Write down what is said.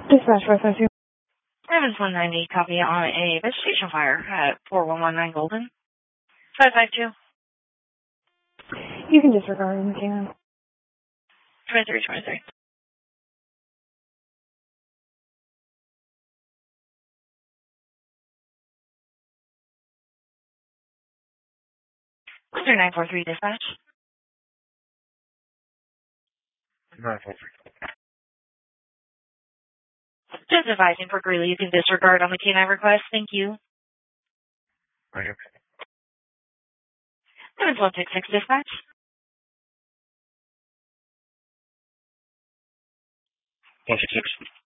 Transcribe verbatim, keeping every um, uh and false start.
Dispatch five five two. Evans one ninety, copy on a vegetation fire at four one one nine Golden. five five two. You can disregard on the can. twenty-three twenty-three. Clear nine four three dispatch. nine four three. Just advising for Greeley, you can disregard on the K nine request. Thank you. Okay. Evans one six six dispatch. one six six.